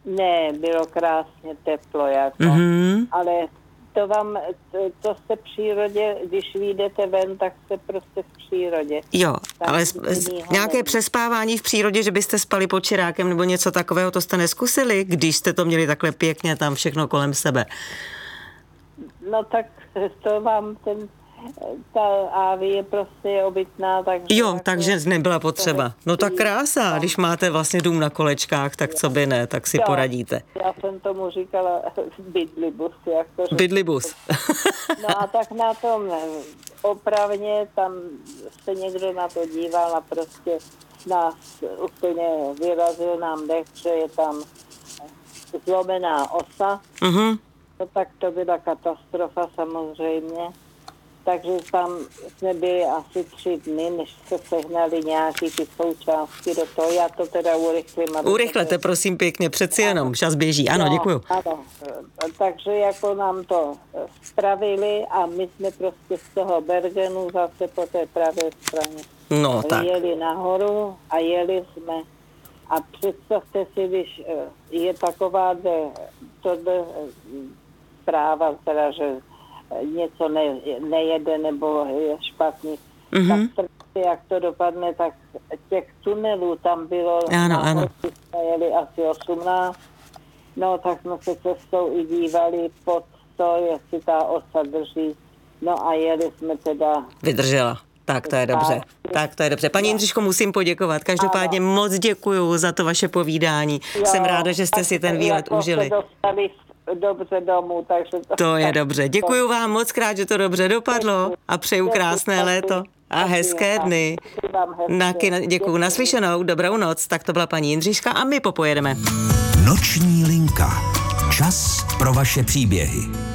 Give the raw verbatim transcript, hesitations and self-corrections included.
Ne, bylo krásně teplo, jako. Mm-hmm. Ale to vám, to, to jste v přírodě, když vyjdete ven, tak jste prostě v přírodě. Jo, tak ale z, z, nějaké nevím. Přespávání v přírodě, že byste spali pod čirákem nebo něco takového, to jste neskusili, když jste to měli takhle pěkně tam všechno kolem sebe? No tak to vám ten... Ta Ávi je prostě obytná, takže... Jo, jako takže nebyla potřeba. No tak krása, když máte vlastně dům na kolečkách, tak co by ne, tak si jo, poradíte. Já jsem tomu říkala bydlibus. Jak to říkala. Bydlibus. No a tak na tom opravně, tam se někdo na to díval a prostě nás úplně vyrazil nám dech, že je tam zlomená osa. Mhm. No tak to byla katastrofa samozřejmě. Takže tam jsme byli asi tři dny, než se sehnali nějaký ty součástky do toho. Já to teda urychlím. Urychlete, prosím pěkně, přeci jenom, čas běží. Ano, no, děkuju. Ano, takže jako nám to spravili a my jsme prostě z toho Bergenu zase po té pravé straně no, tak. jeli nahoru a jeli jsme. A představte si, když je taková de, to de, zpráva, teda, že něco ne, nejede nebo je špatný, mm-hmm. tak jak to dopadne, tak těch tunelů tam bylo, ano, ano. jeli asi osmnáct, no tak jsme se cestou i dívali pod to, jestli ta osa drží, no a jeli jsme teda... Vydržela. Tak to je dobře. Tak to je dobře. Paní Jindřiško, musím poděkovat. Každopádně ano. moc děkuju za to vaše povídání. Jo, Jsem ráda, že jste si ten výlet jako užili. Se dostali dobře domů, takže... To, to je dobře. Děkuju vám moc krát, že to dobře dopadlo a přeju krásné léto a hezké dny. Děkuju. Naslyšenou, dobrou noc. Tak to byla paní Jindřiška a my popojedeme. Noční linka. Čas pro vaše příběhy.